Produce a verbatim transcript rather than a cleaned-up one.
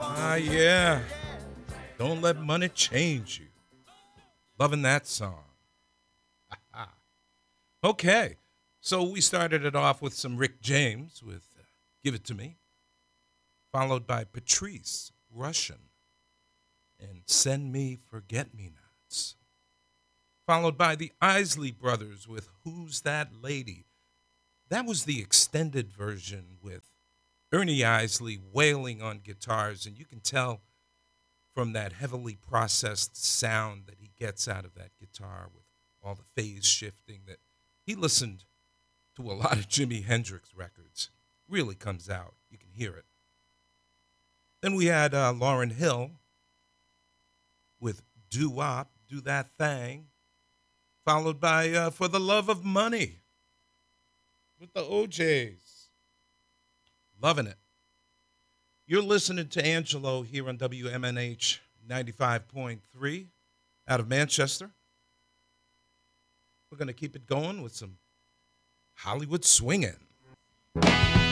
Ah, yeah. Don't let money change you. Loving that song. Okay. So we started it off with some Rick James with uh, Give It To Me, followed by Patrice Russian and Send Me Forget Me Nots, followed by the Isley Brothers with Who's That Lady? That was the extended version with Ernie Isley wailing on guitars, and you can tell from that heavily processed sound that he gets out of that guitar with all the phase shifting that he listened to a lot of Jimi Hendrix records. Really comes out. You can hear it. Then we had uh, Lauryn Hill with Do Wop, Do That Thing, followed by uh, For the Love of Money with the O Js. Loving it. You're listening to Angelo here on W M N H ninety-five point three out of Manchester. We're going to keep it going with some Hollywood swinging.